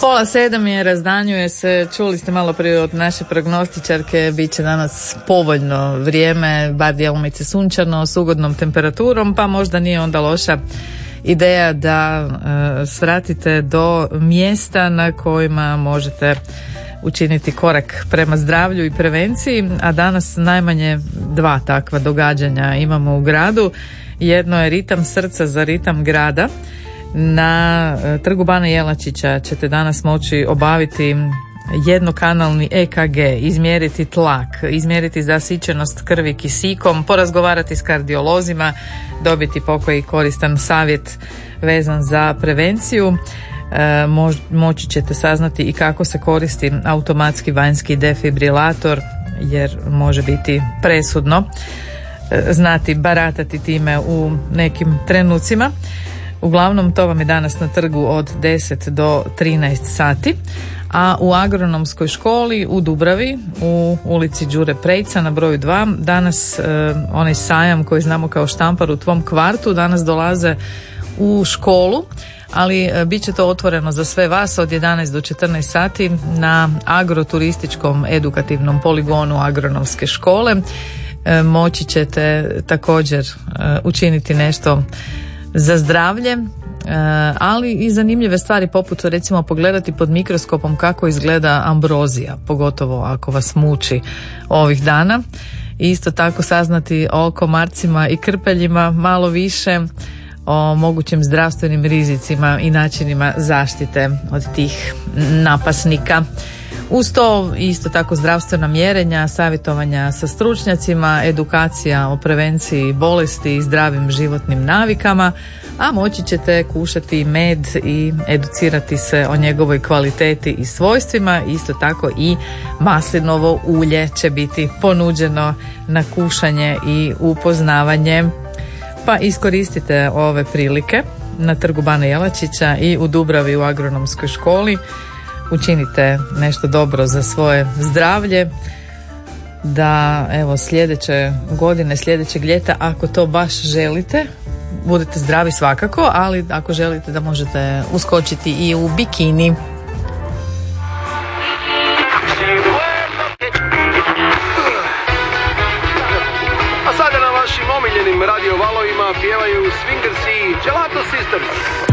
6:30 je, razdanjuje se, čuli ste malo prije od naše prognostičarke, bit će danas povoljno vrijeme, bar djelomice sunčano, s ugodnom temperaturom, pa možda nije onda loša ideja da svratite do mjesta na kojima možete učiniti korak prema zdravlju i prevenciji, a danas najmanje 2 takva događanja imamo u gradu. Jedno je Ritam srca za ritam grada. Na Trgu Bana Jelačića ćete danas moći obaviti jednokanalni EKG, izmjeriti tlak, izmjeriti zasićenost krvi kisikom, porazgovarati s kardiolozima, dobiti pokoji koristan savjet vezan za prevenciju. Moći ćete saznati i kako se koristi automatski vanjski defibrilator, jer može biti presudno znati baratati time u nekim trenucima. Uglavnom, to vam je danas na trgu od 10 do 13 sati, a u Agronomskoj školi u Dubravi, u ulici Đure Prejca na broju 2, danas onaj sajam koji znamo kao Štampar u tvom kvartu, danas dolaze u školu, ali bit će to otvoreno za sve vas od 11 do 14 sati na agroturističkom edukativnom poligonu Agronomske škole. Moći ćete također učiniti nešto za zdravlje, ali i zanimljive stvari poput recimo pogledati pod mikroskopom kako izgleda ambrozija, pogotovo ako vas muči ovih dana. I isto tako saznati o komarcima i krpeljima malo više, o mogućim zdravstvenim rizicima i načinima zaštite od tih napasnika. Uz to isto tako zdravstvena mjerenja, savjetovanja sa stručnjacima, edukacija o prevenciji bolesti i zdravim životnim navikama, a moći ćete kušati med i educirati se o njegovoj kvaliteti i svojstvima. Isto tako i maslinovo ulje će biti ponuđeno na kušanje i upoznavanje. Pa iskoristite ove prilike na Trgu Bana Jelačića i u Dubravi u Agronomskoj školi. Učinite nešto dobro za svoje zdravlje, da evo sljedeće godine, sljedećeg ljeta, ako to baš želite, budete zdravi svakako, ali ako želite da možete uskočiti i u bikini. A sada na vašim omiljenim radio valovima pjevaju Swingers i Gelato Sisters.